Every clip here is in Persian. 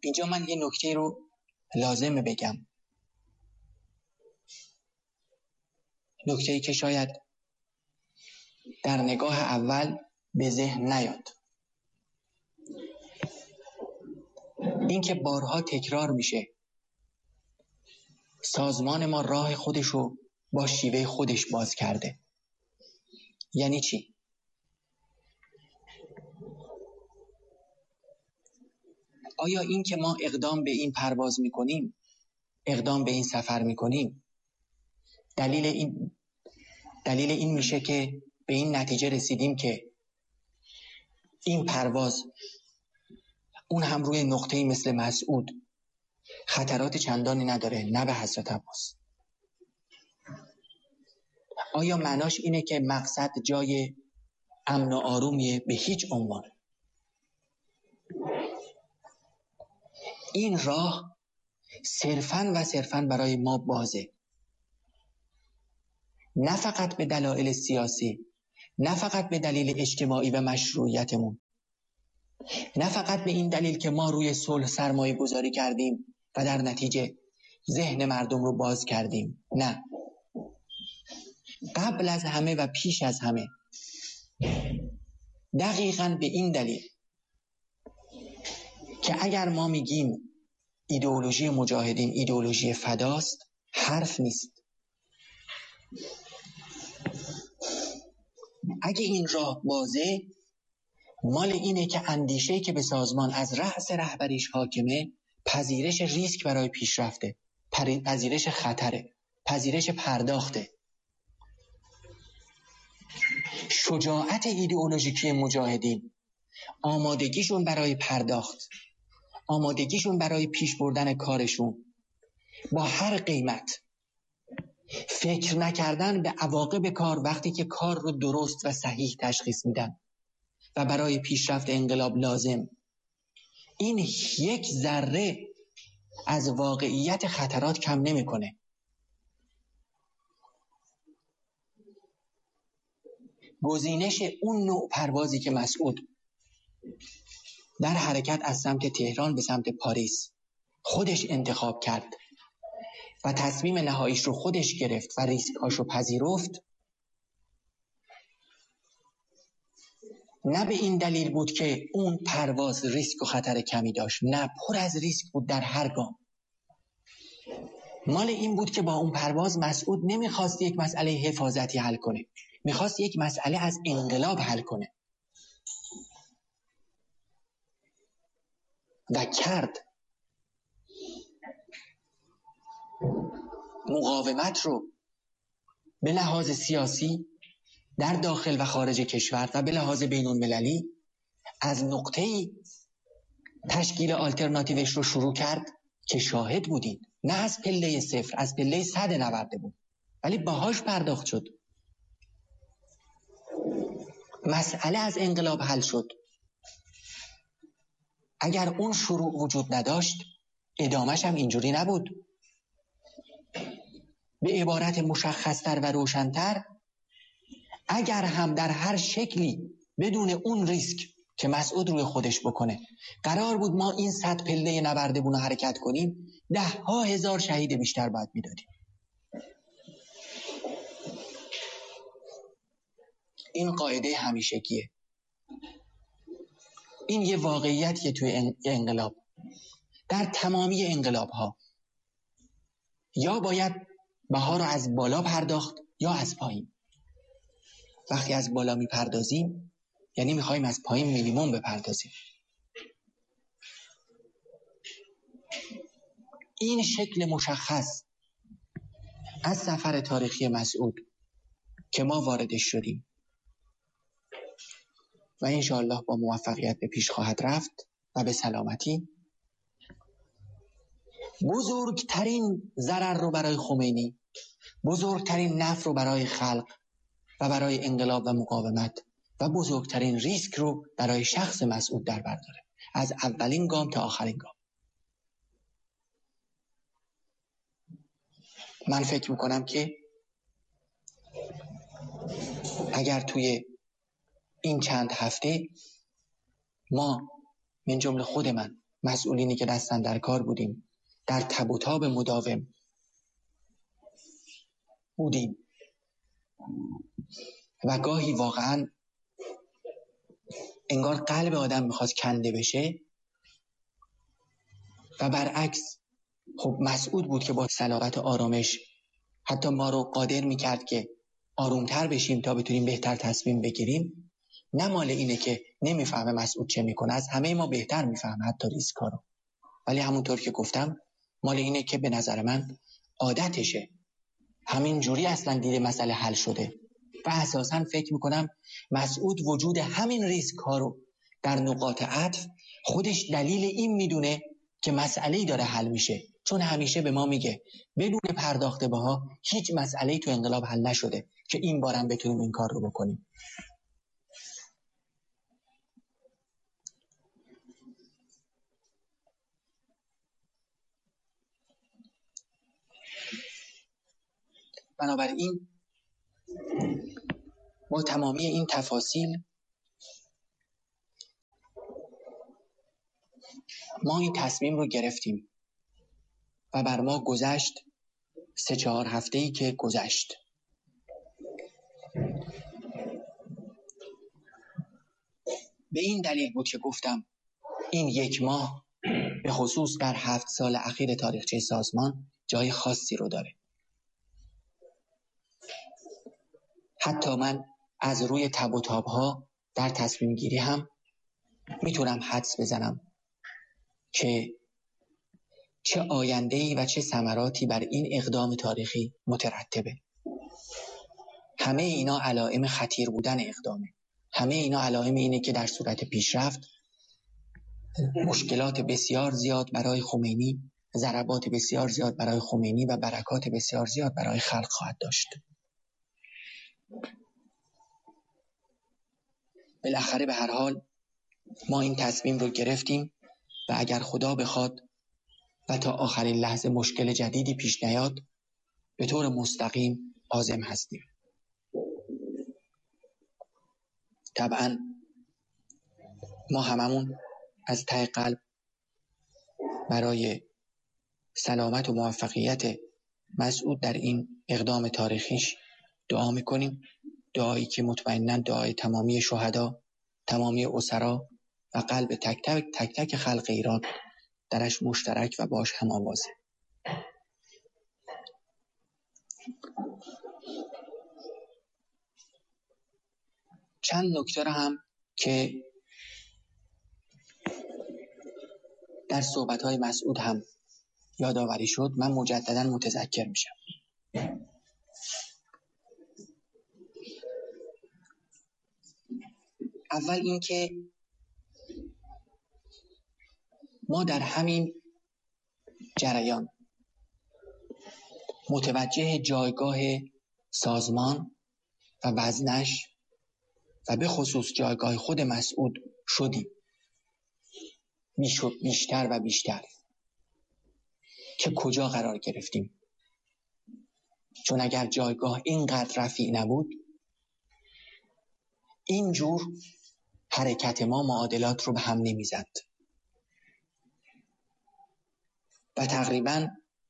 اینجا من یه نکته رو لازمه بگم، نکته‌ای که شاید در نگاه اول به ذهن نیاد. این که بارها تکرار میشه سازمان ما راه خودشو با شیوه خودش باز کرده. یعنی چی؟ آیا این که ما اقدام به این پرواز میکنیم، اقدام به این سفر میکنیم، دلیل این میشه که به این نتیجه رسیدیم که این پرواز اون هم روی نقطه‌ای مثل مسعود خطرات چندانی نداره؟ نه به حضرت عباس. آیا معناش اینه که مقصد جای امن و آرومیه؟ به هیچ عنوان. این راه صرفاً برای ما بازه، نه فقط به دلایل سیاسی، نه فقط به دلیل اجتماعی و مشروعیتمون، نه فقط به این دلیل که ما روی صلح سرمایه گذاری کردیم و در نتیجه ذهن مردم رو باز کردیم. نه، قبل از همه و پیش از همه دقیقاً به این دلیل که اگر ما میگیم ایدئولوژی مجاهدین ایدئولوژی فداست، حرف نیست. اگه این راه بازه، مال اینه که اندیشه‌ای که به سازمان از رأس رهبریش حاکمه پذیرش ریسک برای پیشرفته، پذیرش خطره، پذیرش پرداخته. شجاعت ایدئولوژیکی مجاهدین، آمادگیشون برای پرداخت، آمادگیشون برای پیش بردن کارشون با هر قیمت، فکر نکردن به عواقب کار وقتی که کار رو درست و صحیح تشخیص میدن و برای پیشرفت انقلاب لازم، این یک ذره از واقعیت خطرات کم نمیکنه. گزینش اون نوع پروازی که مسعود در حرکت از سمت تهران به سمت پاریس خودش انتخاب کرد و تصمیم نهاییش رو خودش گرفت و ریسک‌هاش رو پذیرفت، نه به این دلیل بود که اون پرواز ریسک و خطر کمی داشت، نه، پر از ریسک بود در هر گام. مال این بود که با اون پرواز مسعود نمیخواست یک مسئله حفاظتی حل کنه، میخواست یک مسئله از انقلاب حل کنه و کرد. مقاومت رو به لحاظ سیاسی در داخل و خارج کشور و به لحاظ بین المللی از نقطه‌ای تشکیل آلترناتیوش رو شروع کرد که شاهد بودین، نه از پله 0، از پله 100 نورده بود، ولی باهاش پرداخت شد. مسئله از انقلاب حل شد. اگر اون شروع وجود نداشت، ادامهش هم اینجوری نبود. به عبارت مشخصتر و روشنتر، اگر هم در هر شکلی بدون اون ریسک که مسعود روی خودش بکنه قرار بود ما این 100 پله نوردبون رو حرکت کنیم، 10,000 شهید بیشتر باید میدادیم. این قاعده همیشگیه. این یه واقعیتیه توی انقلاب. در تمامی انقلاب ها یا باید بها رو از بالا پرداخت یا از پایین. وقتی از بالا میپردازیم یعنی میخوایم از پایین مینیمم بپردازیم. این شکل مشخص از سفر تاریخی مسعود که ما واردش شدیم و انشاءالله با موفقیت به پیش خواهد رفت و به سلامتی، بزرگترین ضرر رو برای خمینی، بزرگترین نفع رو برای خلق و برای انقلاب و مقاومت و بزرگترین ریسک رو برای شخص مسعود در بر داره، از اولین گام تا آخرین گام. من فکر میکنم که اگر توی این چند هفته ما من جمله خود من مسئولینی که دستن در کار بودیم در تب و تاب مداوم بودیم و گاهی واقعا انگار قلب آدم میخواست کنده بشه و برعکس خب مسعود بود که با صلابت آرامش حتی ما رو قادر میکرد که آرومتر بشیم تا بتونیم بهتر تصمیم بگیریم. نه مال اینه که نمیفهمه مسعود چه میکنه، از همه ما بهتر میفهمه حتی ریسکا رو، ولی همونطور که گفتم مال اینه که به نظر من عادتشه، همین جوری اصلا دیده مسئله حل شده و اساساً فکر میکنم مسعود وجود همین ریسک ها رو در نقاط عطف خودش دلیل این میدونه که مسئله‌ای داره حل میشه، چون همیشه به ما میگه بدون پرداخت بها هیچ مسئله‌ای تو انقلاب حل نشده که این بارم بتونیم این کار رو بکنیم. بنابراین با تمامی این تفاصیل ما این تصمیم رو گرفتیم و بر ما گذشت 3-4 هفته‌ای که گذشت. به این دلیل بود که گفتم این 1 ماه به خصوص در 7 سال اخیر تاریخچه سازمان جای خاصی رو داره. حتی من از روی تب و تاب‌ها در تصمیم گیری هم میتونم حدس بزنم که چه آینده‌ای و چه ثمراتی بر این اقدام تاریخی مترتبه. همه اینا علائم خطیر بودن اقدامه. همه اینا علائم اینه که در صورت پیشرفت مشکلات بسیار زیاد برای خمینی، ضربات بسیار زیاد برای خمینی و برکات بسیار زیاد برای خلق خواهد داشت. بالاخره به هر حال ما این تصمیم رو گرفتیم و اگر خدا بخواد و تا آخرین لحظه مشکل جدیدی پیش نیاد به طور مستقیم عازم هستیم. طبعا ما هممون از ته قلب برای سلامت و موفقیت مسعود در این اقدام تاریخیش دعا میکنیم، دعایی که مطمئناً دعای تمامی شهدا، تمامی اسرا و قلب تک تک خلق ایران درش مشترک و باش هم آوازه. چند نکته هم که در صحبت‌های مسعود هم یادآوری شد من مجدداً متذکر میشم. اول این که ما در همین جریان متوجه جایگاه سازمان و وزنش و به خصوص جایگاه خود مسعود شدیم بیشتر و بیشتر که کجا قرار گرفتیم، چون اگر جایگاه اینقدر رفیع نبود اینجور حرکت ما معادلات رو به هم نمیزد و تقریبا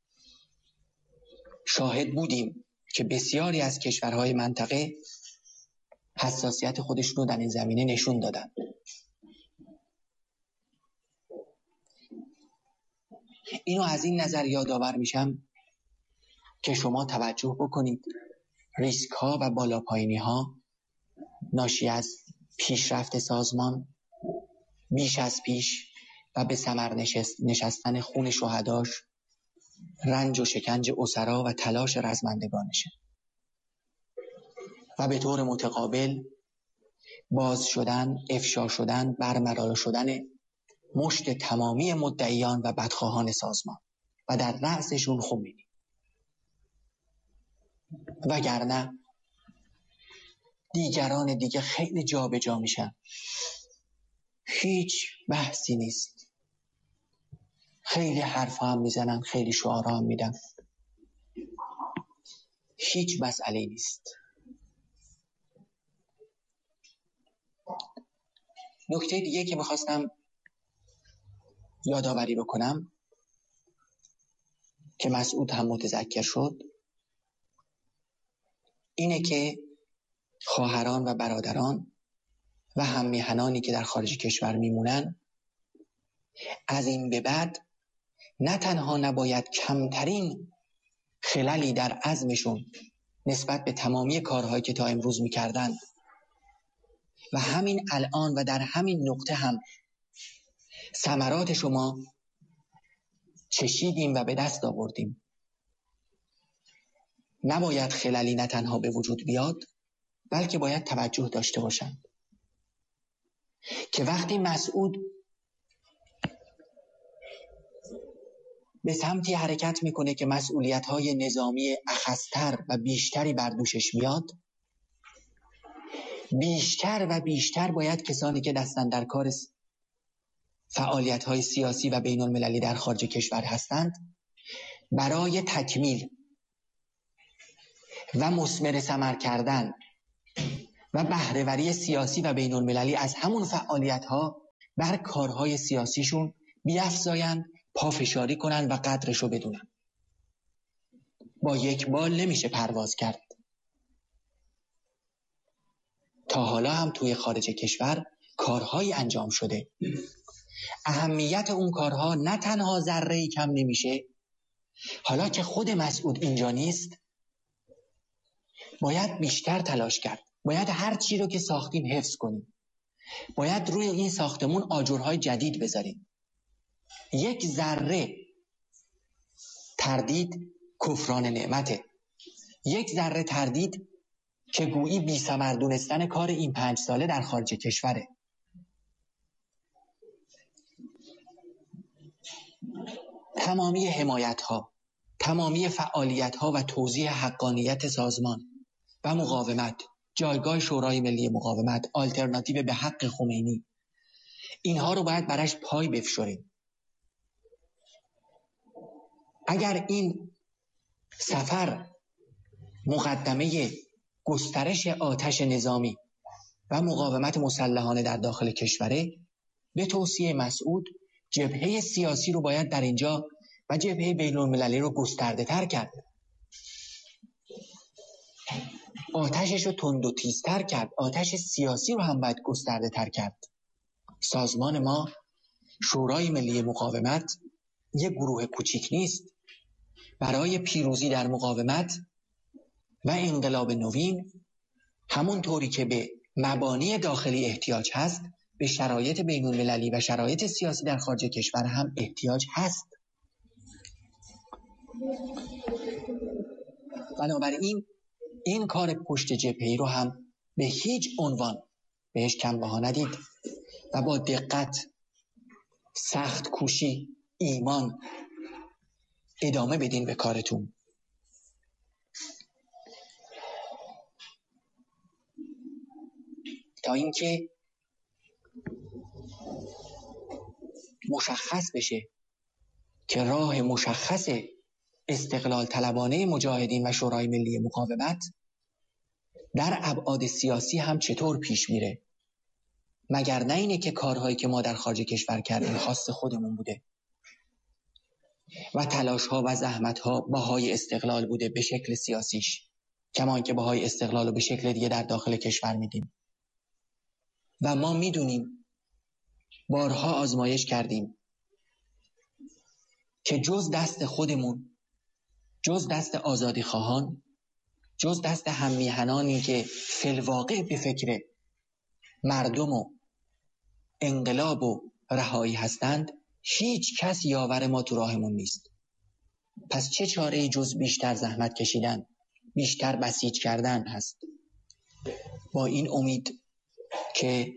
شاهد بودیم که بسیاری از کشورهای منطقه حساسیت خودشون رو در این زمینه نشون دادن. اینو از این نظر یادآور میشم که شما توجه بکنید ریسک ها و بالا پایینی ها ناشی از پیشرفت سازمان بیش از پیش و به ثمر نشستن خون شهداش، رنج و شکنج اسرا و تلاش رزمندگانشه و به طور متقابل باز شدن، افشا شدن، برملا شدن مشت تمامی مدعیان و بدخواهان سازمان و در رأسشون خمینی. وگرنه دیگران دیگه خیلی جا به جا میشن، هیچ بحثی نیست، خیلی حرفا هم میزنن، خیلی شعارا هم میدن، هیچ مسئله نیست. نکته دیگه که میخواستم یادآوری بکنم که مسعود هم متذکر شد اینه که خواهران و برادران و هم میهنانی که در خارج کشور میمونن از این به بعد نه تنها نباید کمترین خللی در عزمشون نسبت به تمامی کارهایی که تا امروز میکردن و همین الان و در همین نقطه هم ثمرات شما چشیدیم و به دست آوردیم، نباید خللی نه تنها به وجود بیاد بلکه باید توجه داشته باشند که وقتی مسعود به سمتی حرکت میکنه که مسئولیت‌های نظامی اخذتر و بیشتری بر دوشش میاد، بیشتر و بیشتر باید کسانی که دستن در کار فعالیت‌های سیاسی و بین المللی در خارج کشور هستند برای تکمیل و مثمر ثمر کردن و بهره‌وری سیاسی و بین المللی از همون فعالیت‌ها بر کارهای سیاسیشون بیفزایند، پافشاری کنن و قدرشو بدونن. با یک بال نمیشه پرواز کرد. تا حالا هم توی خارج کشور کارهایی انجام شده، اهمیت اون کارها نه تنها ذره‌ای کم نمیشه. حالا که خود مسعود اینجا نیست باید بیشتر تلاش کرد، باید هر چی رو که ساختیم حفظ کنیم، باید روی این ساختمون آجرهای جدید بذاریم. یک ذره تردید کفران نعمته، یک ذره تردید که گویی بی ثمر دونستن کار این 5 ساله در خارج کشوره. تمامی حمایت‌ها، تمامی فعالیت‌ها و توضیح حقانیت سازمان و مقاومت، جایگاه شورای ملی مقاومت، آلترناتیو به حق خمینی، اینها رو باید برش پای بفشاریم. اگر این سفر مقدمه گسترش آتش نظامی و مقاومت مسلحانه در داخل کشوره، به توصیه مسعود جبهه سیاسی رو باید در اینجا و جبهه بین المللی رو گسترده تر کرد، آتشش رو تند و تیزتر کرد، آتش سیاسی رو هم باید گسترده تر کرد. سازمان ما شورای ملی مقاومت یک گروه کوچیک نیست. برای پیروزی در مقاومت و انقلاب نوین، همون طوری که به مبانی داخلی احتیاج هست، به شرایط بین المللی و شرایط سیاسی در خارج کشور هم احتیاج هست. بنابراین این کار پشت جبهه‌ای رو هم به هیچ عنوان بهش کم بها ندید و با دقت، سخت کوشی، ایمان ادامه بدین به کارتون. تا اینکه مشخص بشه که راه مشخص استقلال طلبانه مجاهدین و شورای ملی مقاومت در ابعاد سیاسی هم چطور پیش میره، مگر نه اینه که کارهایی که ما در خارج کشور کردیم خاص خودمون بوده و تلاش‌ها و زحمت‌ها بهای استقلال بوده به شکل سیاسیش، کما اینکه بهای استقلال رو به شکل دیگه در داخل کشور میدیم. و ما میدونیم، بارها آزمایش کردیم که جز دست خودمون، جز دست آزادی خواهان، جز دست هممیهنانی که فی الواقع به فکر مردم و انقلاب و رهایی هستند، هیچ کس یاور ما تو راهمون نیست. پس چه چاره‌ای جز بیشتر زحمت کشیدن، بیشتر بسیج کردن هست. با این امید که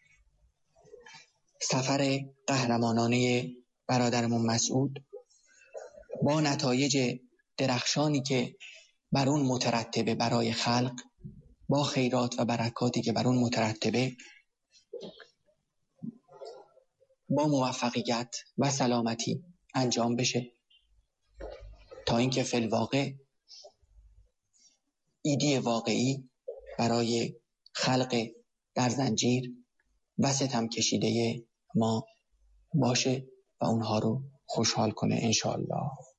سفر قهرمانانه برادرمون مسعود با نتایج درخشانی که بر اون مترتبه برای خلق، با خیرات و برکاتی که بر اون مترتبه، با موفقیت و سلامتی انجام بشه، تا اینکه فی الواقع ایدی واقعی برای خلق در زنجیر و ستم کشیده ما باشه و اونها رو خوشحال کنه انشاءالله.